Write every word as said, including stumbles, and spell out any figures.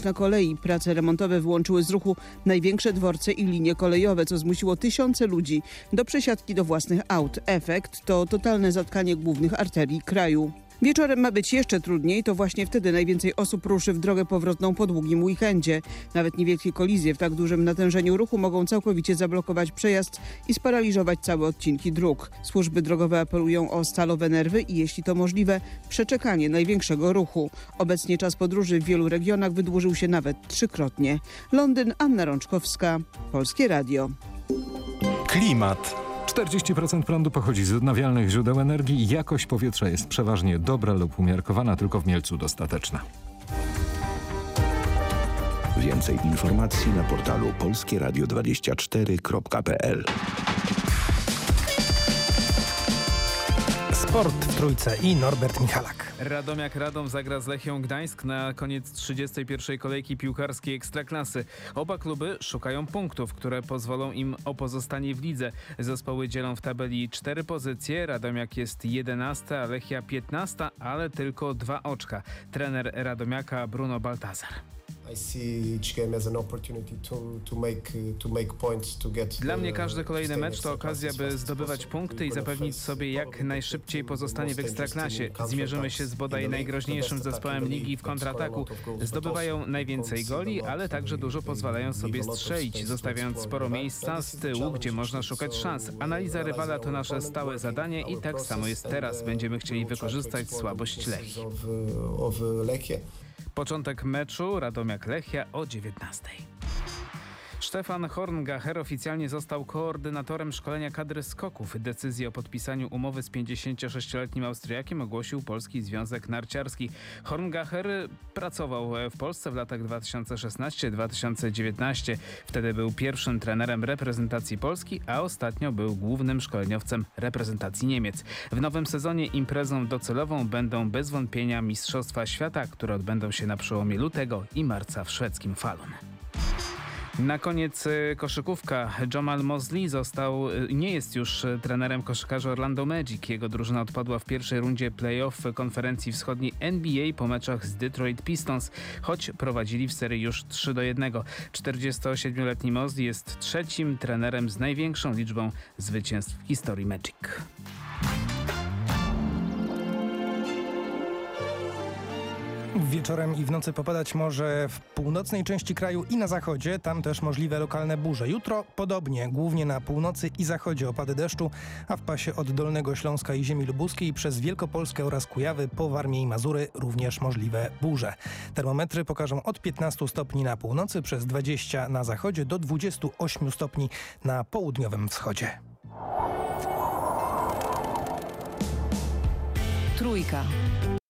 na kolei. Prace remontowe wyłączyły z ruchu największe dworce i linie kolejowe, co zmusiło tysiące ludzi do przesiadki do własnych aut. Efekt to totalne zatkanie głównych arterii kraju. Wieczorem ma być jeszcze trudniej, to właśnie wtedy najwięcej osób ruszy w drogę powrotną po długim weekendzie. Nawet niewielkie kolizje w tak dużym natężeniu ruchu mogą całkowicie zablokować przejazd i sparaliżować całe odcinki dróg. Służby drogowe apelują o stalowe nerwy i, jeśli to możliwe, przeczekanie największego ruchu. Obecnie czas podróży w wielu regionach wydłużył się nawet trzykrotnie. Londyn, Anna Rączkowska, Polskie Radio. Klimat. czterdzieści procent prądu pochodzi z odnawialnych źródeł energii. Jakość powietrza jest przeważnie dobra lub umiarkowana, tylko w Mielcu dostateczna. Więcej informacji na portalu polskie radio dwadzieścia cztery kropka p l. Sport w Trójce i Norbert Michalak. Radomiak Radom zagra z Lechią Gdańsk na koniec trzydziestej pierwszej kolejki piłkarskiej Ekstraklasy. Oba kluby szukają punktów, które pozwolą im o pozostanie w lidze. Zespoły dzielą w tabeli cztery pozycje. Radomiak jest jedenasty, a Lechia piętnasta, ale tylko dwa oczka. Trener Radomiaka Bruno Baltazar. Dla mnie każdy kolejny mecz to okazja, by zdobywać punkty i zapewnić sobie jak najszybciej pozostanie w Ekstraklasie. Zmierzymy się z bodaj najgroźniejszym zespołem ligi w kontrataku. Zdobywają najwięcej goli, ale także dużo pozwalają sobie strzelić, zostawiając sporo miejsca z tyłu, gdzie można szukać szans. Analiza rywala to nasze stałe zadanie i tak samo jest teraz. Będziemy chcieli wykorzystać słabość Lechii. Początek meczu Radomiak-Lechia o dziewiętnastej. Stefan Horngacher oficjalnie został koordynatorem szkolenia kadry skoków. Decyzję o podpisaniu umowy z pięćdziesięciosześcioletnim Austriakiem ogłosił Polski Związek Narciarski. Horngacher pracował w Polsce w latach dwa tysiące szesnastym do dwa tysiące dziewiętnastego. Wtedy był pierwszym trenerem reprezentacji Polski, a ostatnio był głównym szkoleniowcem reprezentacji Niemiec. W nowym sezonie imprezą docelową będą bez wątpienia Mistrzostwa Świata, które odbędą się na przełomie lutego i marca w szwedzkim Falun. Na koniec koszykówka. Jamal Mosley został, nie jest już trenerem koszykarzy Orlando Magic. Jego drużyna odpadła w pierwszej rundzie play-off konferencji wschodniej N B A po meczach z Detroit Pistons, choć prowadzili w serii już trzy do jednego. czterdziestosiedmioletni Mosley jest trzecim trenerem z największą liczbą zwycięstw w historii Magic. Wieczorem i w nocy popadać może w północnej części kraju i na zachodzie, tam też możliwe lokalne burze. Jutro podobnie, głównie na północy i zachodzie opady deszczu, a w pasie od Dolnego Śląska i ziemi lubuskiej przez Wielkopolskę oraz Kujawy po Warmię i Mazury również możliwe burze. Termometry pokażą od piętnastu stopni na północy, przez dwadzieścia na zachodzie do dwudziestu ośmiu stopni na południowym wschodzie. Trójka.